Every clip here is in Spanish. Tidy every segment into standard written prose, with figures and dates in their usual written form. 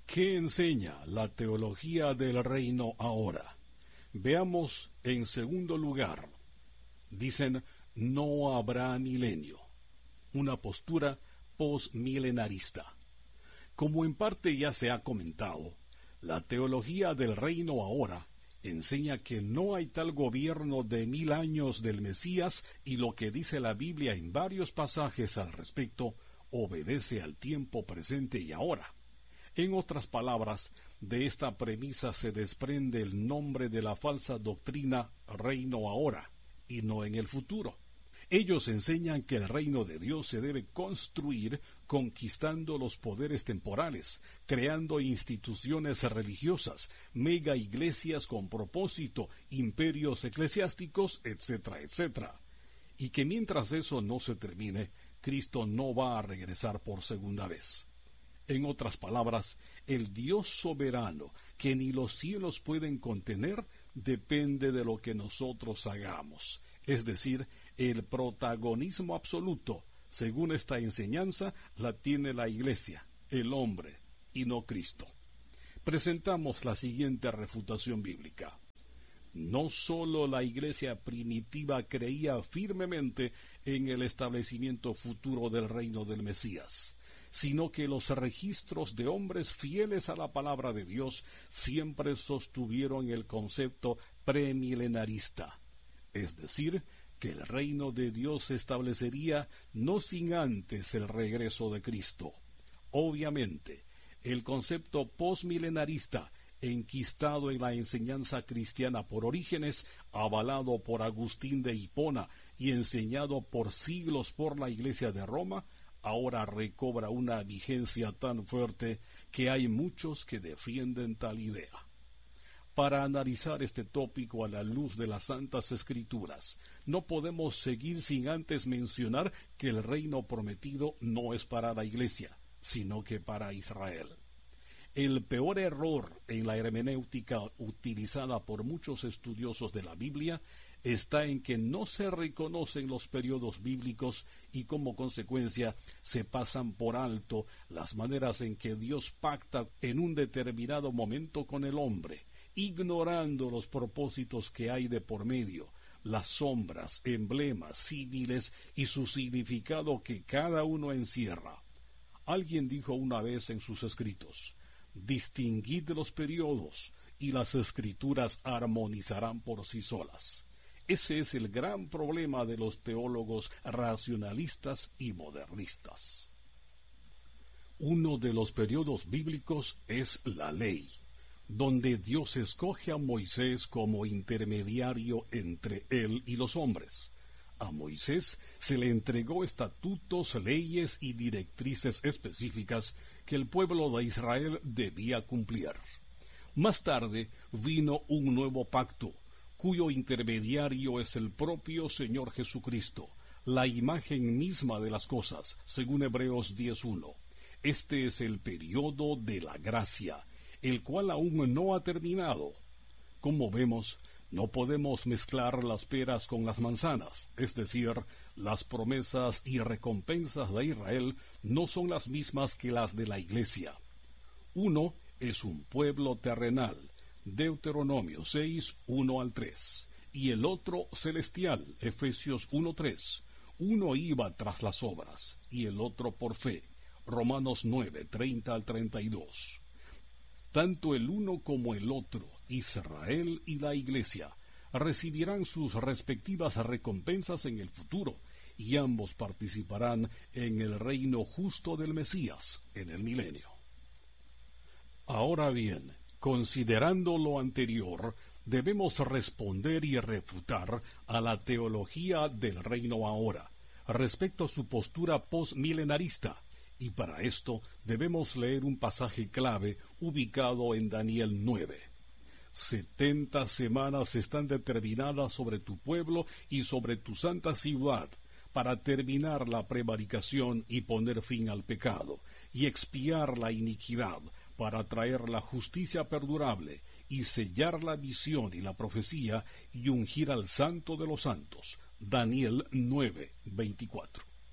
¿Qué enseña la teología del reino ahora? Veamos en segundo lugar. Dicen, no habrá milenio. Una postura postmilenarista. Como en parte ya se ha comentado, la teología del reino ahora enseña que no hay tal gobierno de 1000 años del Mesías, y lo que dice la Biblia en varios pasajes al respecto obedece al tiempo presente y ahora. En otras palabras, de esta premisa se desprende el nombre de la falsa doctrina reino ahora, y no en el futuro. Ellos enseñan que el reino de Dios se debe construir conquistando los poderes temporales, creando instituciones religiosas, mega iglesias con propósito, imperios eclesiásticos, etcétera, etcétera. Y que mientras eso no se termine, Cristo no va a regresar por segunda vez. En otras palabras, el Dios soberano, que ni los cielos pueden contener, depende de lo que nosotros hagamos. Es decir, el protagonismo absoluto, según esta enseñanza, la tiene la Iglesia, el hombre, y no Cristo. Presentamos la siguiente refutación bíblica. No sólo la Iglesia primitiva creía firmemente en el establecimiento futuro del reino del Mesías, sino que los registros de hombres fieles a la palabra de Dios siempre sostuvieron el concepto premilenarista, es decir, que el reino de Dios se establecería no sin antes el regreso de Cristo. Obviamente, el concepto postmilenarista, enquistado en la enseñanza cristiana por Orígenes, avalado por Agustín de Hipona y enseñado por siglos por la Iglesia de Roma, ahora recobra una vigencia tan fuerte que hay muchos que defienden tal idea. Para analizar este tópico a la luz de las Santas Escrituras, no podemos seguir sin antes mencionar que el reino prometido no es para la Iglesia, sino que para Israel. El peor error en la hermenéutica utilizada por muchos estudiosos de la Biblia está en que no se reconocen los periodos bíblicos y como consecuencia se pasan por alto las maneras en que Dios pacta en un determinado momento con el hombre, ignorando los propósitos que hay de por medio, las sombras, emblemas, símiles y su significado que cada uno encierra. Alguien dijo una vez en sus escritos: distinguid los periodos y las escrituras armonizarán por sí solas. Ese es el gran problema de los teólogos racionalistas y modernistas. Uno de los periodos bíblicos es la ley, donde Dios escoge a Moisés como intermediario entre él y los hombres. A Moisés se le entregó estatutos, leyes y directrices específicas que el pueblo de Israel debía cumplir. Más tarde vino un nuevo pacto, cuyo intermediario es el propio Señor Jesucristo, la imagen misma de las cosas, según Hebreos 10:1. Este es el periodo de la gracia, el cual aún no ha terminado. Como vemos, no podemos mezclar las peras con las manzanas, es decir, las promesas y recompensas de Israel no son las mismas que las de la Iglesia. Uno es un pueblo terrenal, Deuteronomio 6:1-3, y el otro celestial, Efesios 1:3. Uno iba tras las obras, y el otro por fe, Romanos 9:30-32. Tanto el uno como el otro, Israel y la Iglesia, recibirán sus respectivas recompensas en el futuro, y ambos participarán en el reino justo del Mesías en el milenio. Ahora bien, considerando lo anterior, debemos responder y refutar a la teología del reino ahora, respecto a su postura postmilenarista, y para esto debemos leer un pasaje clave ubicado en Daniel 9. 70 semanas están determinadas sobre tu pueblo y sobre tu santa ciudad, para terminar la prevaricación y poner fin al pecado, y expiar la iniquidad, para traer la justicia perdurable, y sellar la visión y la profecía, y ungir al santo de los santos. Daniel 9:24.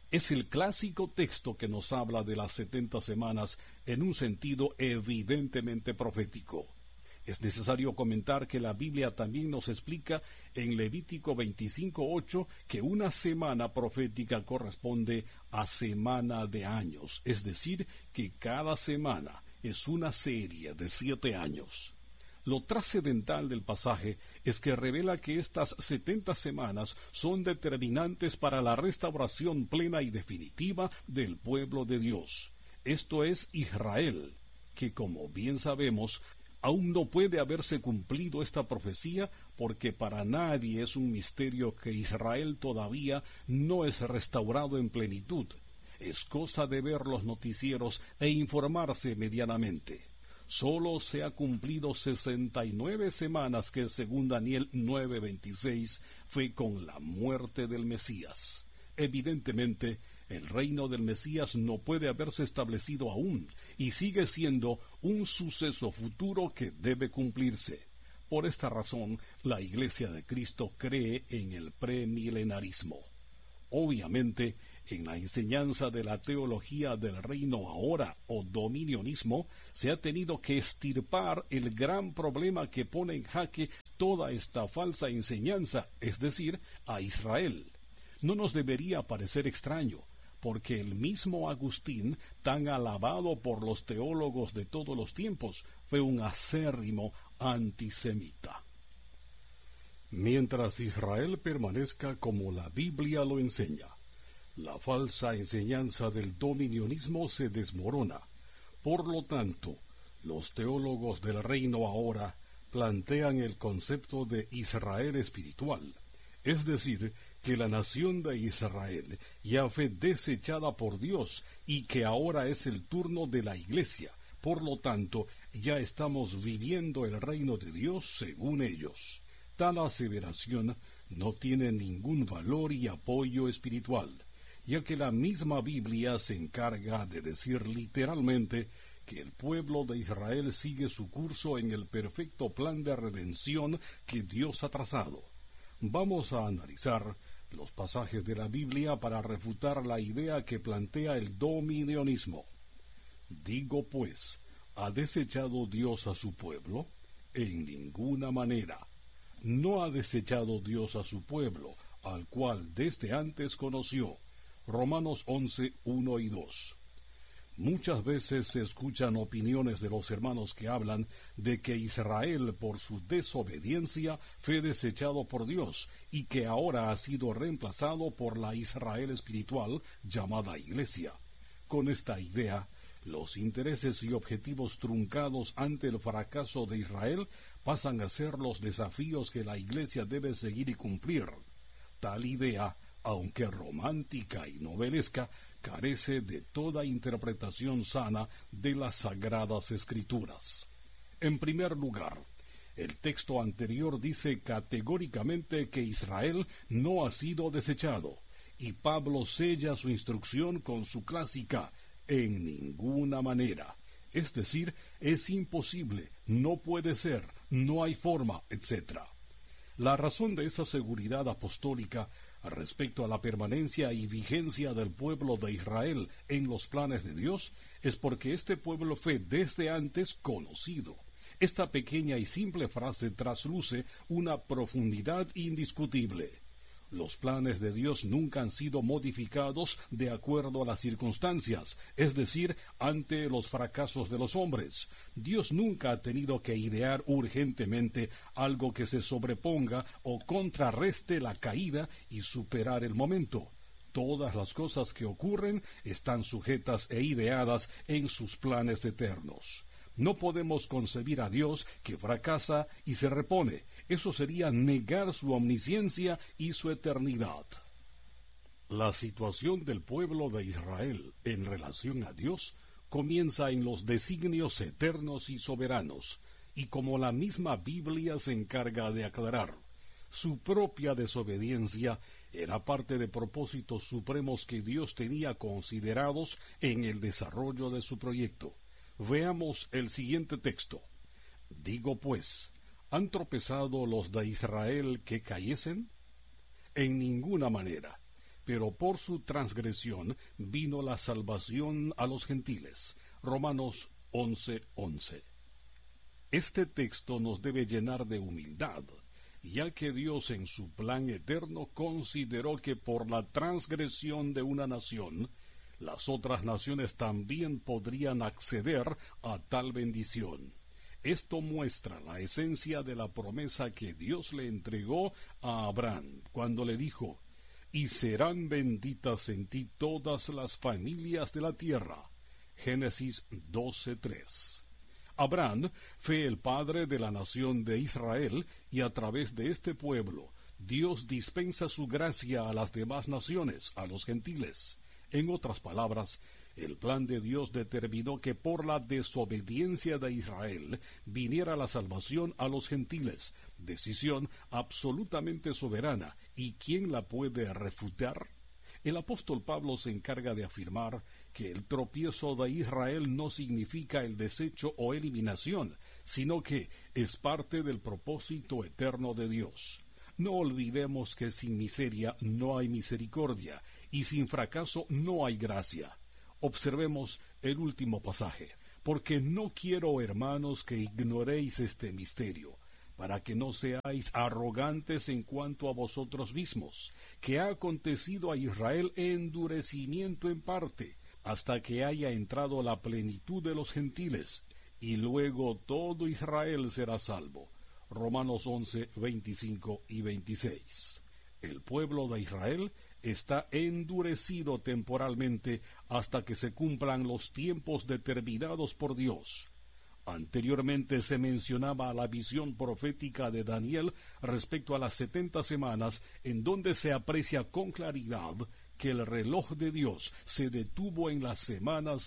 Es el clásico texto que nos habla de las 70 semanas en un sentido evidentemente profético. Es necesario comentar que la Biblia también nos explica en Levítico 25:8 que una semana profética corresponde a semana de años, es decir, que cada semana es una serie de 7 años. Lo trascendental del pasaje es que revela que estas 70 semanas son determinantes para la restauración plena y definitiva del pueblo de Dios. Esto es Israel, que como bien sabemos, aún no puede haberse cumplido esta profecía porque para nadie es un misterio que Israel todavía no es restaurado en plenitud. Es cosa de ver los noticieros e informarse medianamente. Solo se ha cumplido 69 semanas que según Daniel 9:26 fue con la muerte del Mesías. Evidentemente, el reino del Mesías no puede haberse establecido aún y sigue siendo un suceso futuro que debe cumplirse. Por esta razón, la Iglesia de Cristo cree en el premilenarismo. Obviamente, en la enseñanza de la teología del reino ahora o dominionismo, se ha tenido que extirpar el gran problema que pone en jaque toda esta falsa enseñanza, es decir, a Israel. No nos debería parecer extraño, porque el mismo Agustín, tan alabado por los teólogos de todos los tiempos, fue un acérrimo antisemita. Mientras Israel permanezca como la Biblia lo enseña, la falsa enseñanza del dominionismo se desmorona. Por lo tanto, los teólogos del reino ahora plantean el concepto de Israel espiritual, es decir, que la nación de Israel ya fue desechada por Dios y que ahora es el turno de la Iglesia. Por lo tanto, ya estamos viviendo el reino de Dios según ellos. Tal aseveración no tiene ningún valor y apoyo espiritual, ya que la misma Biblia se encarga de decir literalmente que el pueblo de Israel sigue su curso en el perfecto plan de redención que Dios ha trazado. Vamos a analizar los pasajes de la Biblia para refutar la idea que plantea el dominionismo. Digo pues, ¿ha desechado Dios a su pueblo? En ninguna manera. No ha desechado Dios a su pueblo, al cual desde antes conoció. Romanos 11:1 y 2. Muchas veces se escuchan opiniones de los hermanos que hablan de que Israel, por su desobediencia, fue desechado por Dios y que ahora ha sido reemplazado por la Israel espiritual llamada Iglesia. Con esta idea, los intereses y objetivos truncados ante el fracaso de Israel pasan a ser los desafíos que la Iglesia debe seguir y cumplir. Tal idea, aunque romántica y novelesca, carece de toda interpretación sana de las Sagradas Escrituras. En primer lugar, el texto anterior dice categóricamente que Israel no ha sido desechado, y Pablo sella su instrucción con su clásica «en ninguna manera», es decir, es imposible, no puede ser, no hay forma, etc. La razón de esa seguridad apostólica respecto a la permanencia y vigencia del pueblo de Israel en los planes de Dios es porque este pueblo fue desde antes conocido. Esta pequeña y simple frase trasluce una profundidad indiscutible. Los planes de Dios nunca han sido modificados de acuerdo a las circunstancias, es decir, ante los fracasos de los hombres. Dios nunca ha tenido que idear urgentemente algo que se sobreponga o contrarreste la caída y superar el momento. Todas las cosas que ocurren están sujetas e ideadas en sus planes eternos. No podemos concebir a Dios que fracasa y se repone. Eso sería negar su omnisciencia y su eternidad. La situación del pueblo de Israel en relación a Dios comienza en los designios eternos y soberanos, y como la misma Biblia se encarga de aclarar, su propia desobediencia era parte de propósitos supremos que Dios tenía considerados en el desarrollo de su proyecto. Veamos el siguiente texto. Digo pues, ¿han tropezado los de Israel que cayesen? En ninguna manera. pero por su transgresión vino la salvación a los gentiles. Romanos 11:11. Este texto nos debe llenar de humildad, ya que Dios en su plan eterno consideró que por la transgresión de una nación, las otras naciones también podrían acceder a tal bendición. Esto muestra la esencia de la promesa que Dios le entregó a Abraham cuando le dijo: «Y serán benditas en ti todas las familias de la tierra». Génesis 12:3. Abraham fue el padre de la nación de Israel, y a través de este pueblo Dios dispensa su gracia a las demás naciones, a los gentiles. En otras palabras, el plan de Dios determinó que por la desobediencia de Israel viniera la salvación a los gentiles, decisión absolutamente soberana. ¿Y quién la puede refutar? El apóstol Pablo se encarga de afirmar que el tropiezo de Israel no significa el desecho o eliminación, sino que es parte del propósito eterno de Dios. No olvidemos que sin miseria no hay misericordia, y sin fracaso no hay gracia. Observemos el último pasaje: «Porque no quiero, hermanos, que ignoréis este misterio, para que no seáis arrogantes en cuanto a vosotros mismos, que ha acontecido a Israel endurecimiento en parte, hasta que haya entrado la plenitud de los gentiles, y luego todo Israel será salvo». Romanos 11, 25 y 26. El pueblo de Israel está endurecido temporalmente hasta que se cumplan los tiempos determinados por Dios. Anteriormente se mencionaba la visión profética de Daniel respecto a las 70 semanas, en donde se aprecia con claridad que el reloj de Dios se detuvo en la semana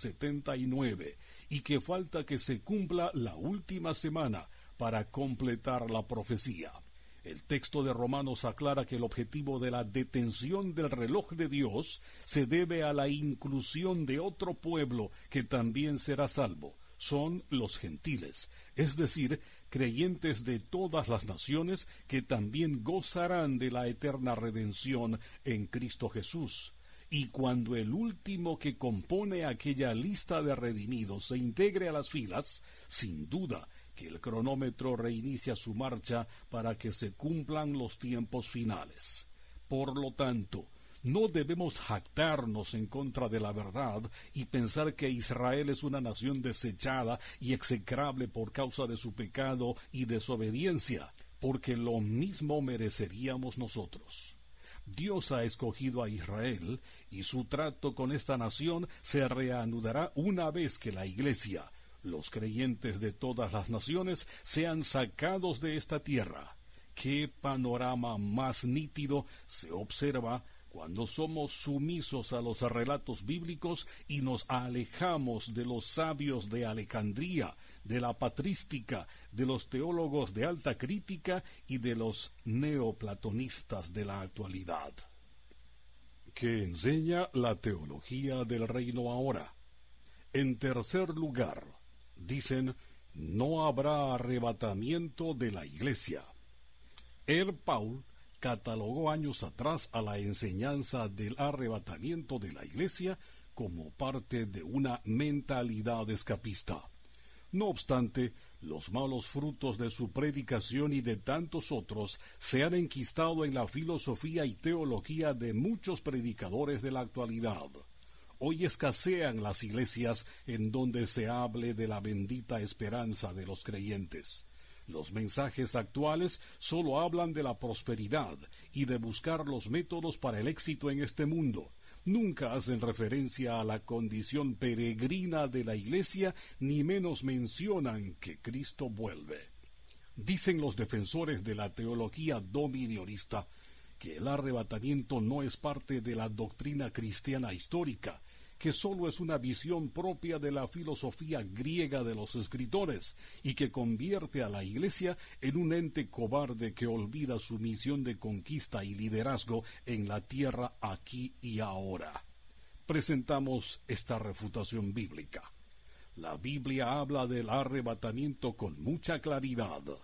79 y que falta que se cumpla la última semana para completar la profecía. El texto de Romanos aclara que el objetivo de la detención del reloj de Dios se debe a la inclusión de otro pueblo que también será salvo. Son los gentiles, es decir, creyentes de todas las naciones que también gozarán de la eterna redención en Cristo Jesús. Y cuando el último que compone aquella lista de redimidos se integre a las filas, sin duda que el cronómetro reinicia su marcha para que se cumplan los tiempos finales. Por lo tanto, no debemos jactarnos en contra de la verdad y pensar que Israel es una nación desechada y execrable por causa de su pecado y desobediencia, porque lo mismo mereceríamos nosotros. Dios ha escogido a Israel, y su trato con esta nación se reanudará una vez que la Iglesia, los creyentes de todas las naciones, sean sacados de esta tierra. ¿Qué panorama más nítido se observa cuando somos sumisos a los relatos bíblicos y nos alejamos de los sabios de Alejandría, de la patrística, de los teólogos de alta crítica y de los neoplatonistas de la actualidad? ¿Qué enseña la teología del reino ahora? En tercer lugar, dicen: no habrá arrebatamiento de la Iglesia. Paul catalogó años atrás a la enseñanza del arrebatamiento de la Iglesia como parte de una mentalidad escapista. No obstante, los malos frutos de su predicación y de tantos otros se han enquistado en la filosofía y teología de muchos predicadores de la actualidad. Hoy escasean las iglesias en donde se hable de la bendita esperanza de los creyentes. Los mensajes actuales solo hablan de la prosperidad y de buscar los métodos para el éxito en este mundo. Nunca hacen referencia a la condición peregrina de la Iglesia, ni menos mencionan que Cristo vuelve. Dicen los defensores de la teología dominionista que el arrebatamiento no es parte de la doctrina cristiana histórica, que sólo es una visión propia de la filosofía griega de los escritores y que convierte a la Iglesia en un ente cobarde que olvida su misión de conquista y liderazgo en la tierra aquí y ahora. Presentamos esta refutación bíblica. La Biblia habla del arrebatamiento con mucha claridad.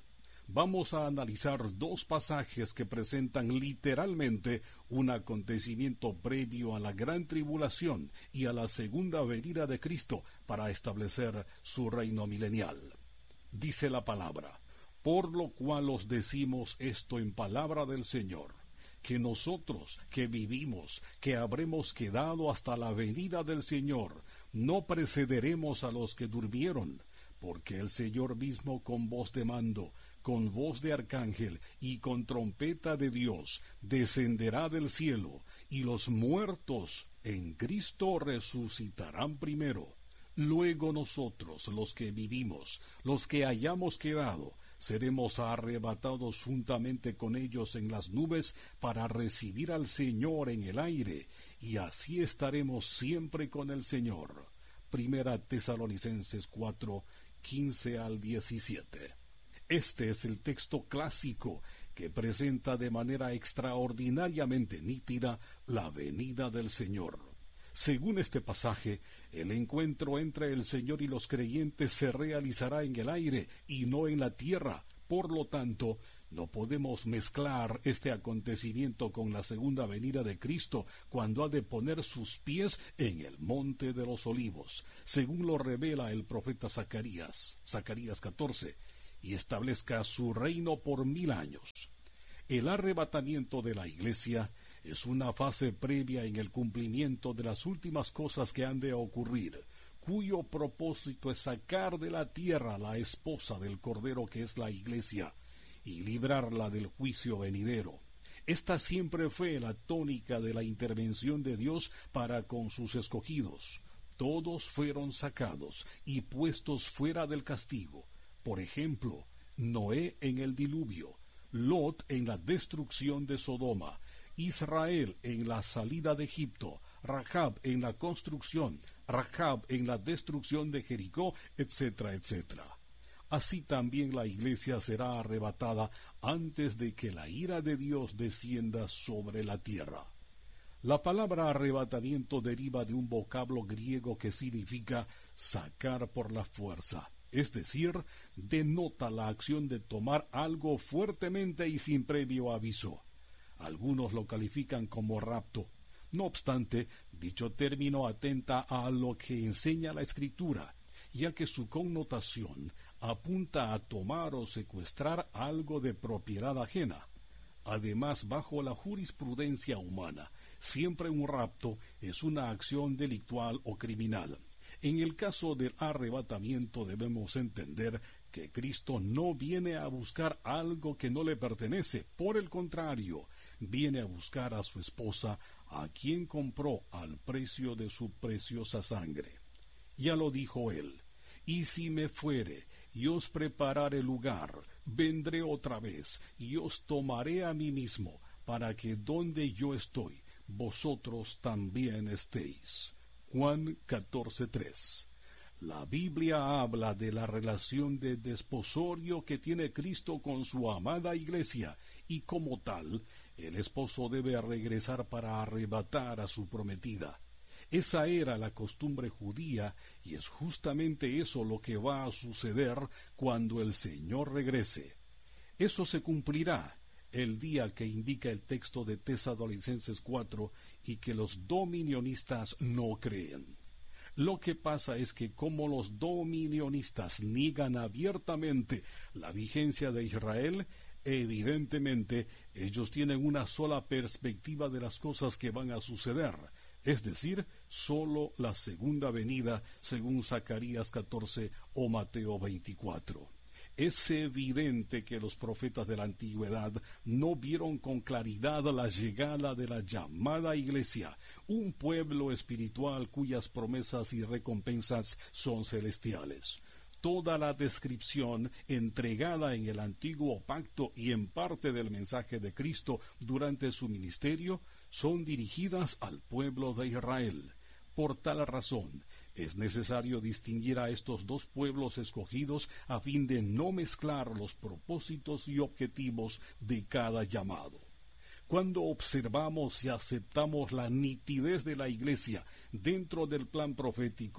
vamos a analizar dos pasajes que presentan literalmente un acontecimiento previo a la gran tribulación y a la segunda venida de Cristo para establecer su reino milenial. Dice la palabra: por lo cual os decimos esto en palabra del Señor, que nosotros que vivimos, que habremos quedado hasta la venida del Señor, no precederemos a los que durmieron, porque el Señor mismo con voz de mando, con voz de arcángel y con trompeta de Dios, descenderá del cielo, y los muertos en Cristo resucitarán primero. Luego nosotros, los que vivimos, los que hayamos quedado, seremos arrebatados juntamente con ellos en las nubes para recibir al Señor en el aire, y así estaremos siempre con el Señor. Primera Tesalonicenses 4, 15 al 17. Este es el texto clásico que presenta de manera extraordinariamente nítida la venida del Señor. Según este pasaje, el encuentro entre el Señor y los creyentes se realizará en el aire y no en la tierra. Por lo tanto, no podemos mezclar este acontecimiento con la segunda venida de Cristo, cuando ha de poner sus pies en el monte de los olivos, según lo revela el profeta Zacarías 14, y establezca su reino por 1000 años. El arrebatamiento de la Iglesia es una fase previa en el cumplimiento de las últimas cosas que han de ocurrir, cuyo propósito es sacar de la tierra la esposa del Cordero, que es la Iglesia, y librarla del juicio venidero. Esta siempre fue la tónica de la intervención de Dios para con sus escogidos. Todos fueron sacados y puestos fuera del castigo. Por ejemplo, Noé en el diluvio, Lot en la destrucción de Sodoma, Israel en la salida de Egipto, Rahab en la construcción, Rahab en la destrucción de Jericó, etcétera, etcétera. Así también la Iglesia será arrebatada antes de que la ira de Dios descienda sobre la tierra. La palabra arrebatamiento deriva de un vocablo griego que significa sacar por la fuerza, es decir, denota la acción de tomar algo fuertemente y sin previo aviso. Algunos lo califican como rapto. No obstante, dicho término atenta a lo que enseña la Escritura, ya que su connotación apunta a tomar o secuestrar algo de propiedad ajena. Además, bajo la jurisprudencia humana, siempre un rapto es una acción delictual o criminal. En el caso del arrebatamiento debemos entender que Cristo no viene a buscar algo que no le pertenece. Por el contrario, viene a buscar a su esposa, a quien compró al precio de su preciosa sangre. Ya lo dijo él: y si me fuere y os preparare lugar, vendré otra vez y os tomaré a mí mismo, para que donde yo estoy, vosotros también estéis. Juan 14:3. La Biblia habla de la relación de desposorio que tiene Cristo con su amada Iglesia, y como tal, el esposo debe regresar para arrebatar a su prometida. Esa era la costumbre judía, y es justamente eso lo que va a suceder cuando el Señor regrese. Eso se cumplirá el día que indica el texto de Tesalonicenses 4 y que los dominionistas no creen. Lo que pasa es que como los dominionistas niegan abiertamente la vigencia de Israel, evidentemente ellos tienen una sola perspectiva de las cosas que van a suceder, es decir, solo la segunda venida, según Zacarías 14 o Mateo 24. Es evidente que los profetas de la antigüedad no vieron con claridad la llegada de la llamada Iglesia, un pueblo espiritual cuyas promesas y recompensas son celestiales. Toda la descripción entregada en el antiguo pacto y en parte del mensaje de Cristo durante su ministerio son dirigidas al pueblo de Israel. Por tal razón, es necesario distinguir a estos dos pueblos escogidos a fin de no mezclar los propósitos y objetivos de cada llamado. Cuando observamos y aceptamos la nitidez de la Iglesia dentro del plan profético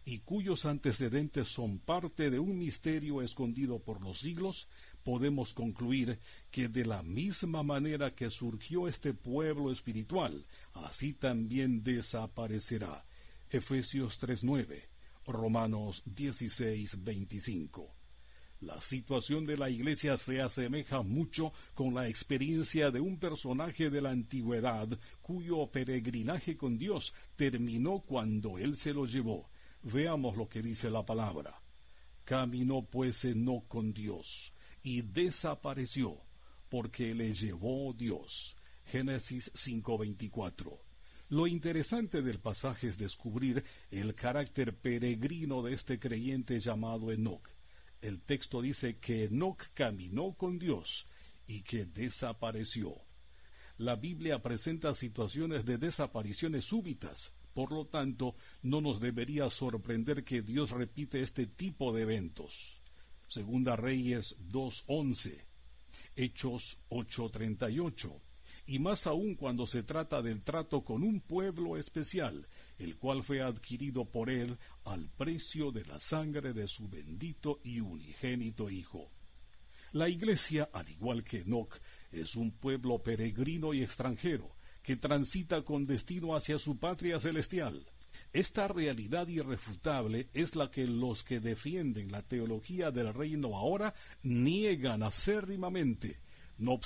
y cuyos antecedentes son parte de un misterio escondido por los siglos, podemos concluir que de la misma manera que surgió este pueblo espiritual, así también desaparecerá. Efesios 3:9, Romanos 16:25. La situación de la iglesia se asemeja mucho con la experiencia de un personaje de la antigüedad cuyo peregrinaje con Dios terminó cuando Él se lo llevó. Veamos lo que dice la palabra. Caminó pues Enoc con Dios y desapareció, porque le llevó Dios. Génesis 5:24. Lo interesante del pasaje es descubrir el carácter peregrino de este creyente llamado Enoc. El texto dice que Enoc caminó con Dios y que desapareció. La Biblia presenta situaciones de desapariciones súbitas. Por lo tanto, no nos debería sorprender que Dios repite este tipo de eventos. Segunda Reyes 2:11, Hechos 8:38, y más aún cuando se trata del trato con un pueblo especial, el cual fue adquirido por Él al precio de la sangre de su bendito y unigénito Hijo. La Iglesia, al igual que Enoc, es un pueblo peregrino y extranjero, que transita con destino hacia su patria celestial. Esta realidad irrefutable es la que los que defienden la teología del reino ahora niegan acérdimamente. No